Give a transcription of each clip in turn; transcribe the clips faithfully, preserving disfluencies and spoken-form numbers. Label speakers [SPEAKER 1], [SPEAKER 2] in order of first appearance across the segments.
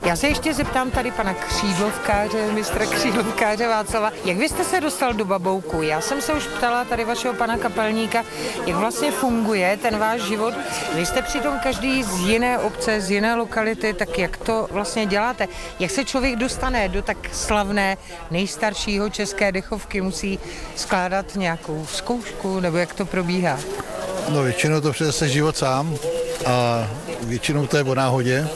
[SPEAKER 1] Já se ještě zeptám tady pana křídlovkáře, mistra křídlovkáře Václava, jak vy jste se dostal do Babouku? Já jsem se už ptala tady vašeho pana kapelníka, jak vlastně funguje ten váš život. Vy jste přitom každý z jiné obce, z jiné lokality, tak jak to vlastně děláte? Jak se člověk dostane do tak slavné nejstaršího české dechovky? Musí skládat nějakou zkoušku, nebo jak to probíhá?
[SPEAKER 2] No většinou to přinese život sám a většinou to je o náhodě.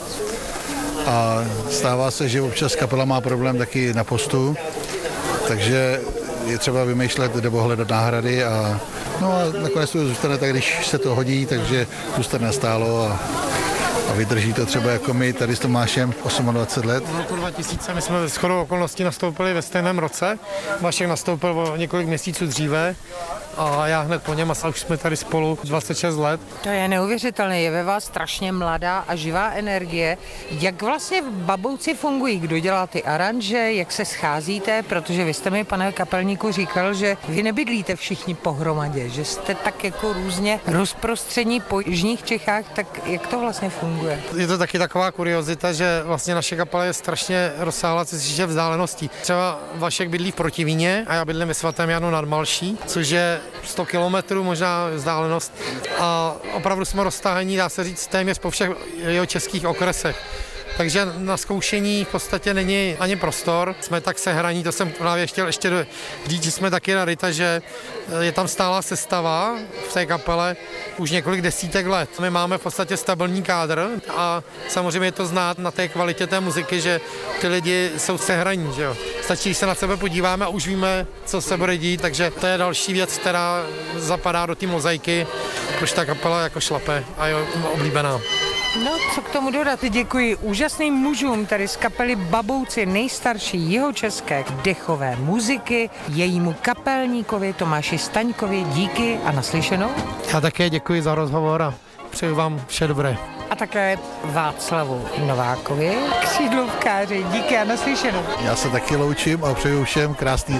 [SPEAKER 2] A stává se, že občas kapela má problém taky na postu, takže je třeba vymýšlet nebo hledat náhrady a, no a nakonec to zůstane tak, když se to hodí, takže zůstane stálo a, a vydrží to třeba jako my tady s Tomášem dvacet osm let.
[SPEAKER 3] V roku dva tisíce my jsme shodou okolností nastoupili ve stejném roce. Vašek nastoupil o několik měsíců dříve a já hned po něm a už jsme tady spolu dvacet šest let.
[SPEAKER 1] To je neuvěřitelné, je ve vás strašně mladá a živá energie. Jak vlastně v Babouci fungují? Kdo dělá ty aranže, jak se scházíte? Protože vy jste mi, pane kapelníku, říkal, že vy nebydlíte všichni pohromadě, že jste tak jako různě rozprostření po jižních Čechách, tak jak to vlastně funguje?
[SPEAKER 3] Je to taky taková kuriozita, že vlastně naše kapela je strašně rozsáhlá, co se týče vzdáleností. Třeba Vašek bydlí v Protivíně a já bydlím ve Svatém Janu nad Malší, což je sto kilometrů možná vzdálenost. A opravdu jsme roztáhení, dá se říct, téměř po všech jeho českých okresech. Takže na zkoušení v podstatě není ani prostor. Jsme tak sehraní, to jsem právě chtěl ještě říct, že jsme taky rarita, že je tam stálá sestava v té kapele už několik desítek let. My máme v podstatě stabilní kádr a samozřejmě je to znát na té kvalitě té muziky, že ty lidi jsou sehraní, že jo. Stačí, když se na sebe podíváme a už víme, co se bude dít, takže to je další věc, která zapadá do té mozaiky, proč ta kapela jako šlape a je oblíbená.
[SPEAKER 1] No, co k tomu dodat? Děkuji úžasným mužům tady z kapely Babouci, nejstarší jihočeské dechové muziky, jejímu kapelníkovi Tomáši Staňkovi díky a naslyšenou.
[SPEAKER 3] Já také děkuji za rozhovor a přeju vám vše dobré.
[SPEAKER 1] A také Václavu Novákovi, křídlovkáři, díky a naslyšenou.
[SPEAKER 2] Já se taky loučím a přeju všem krásný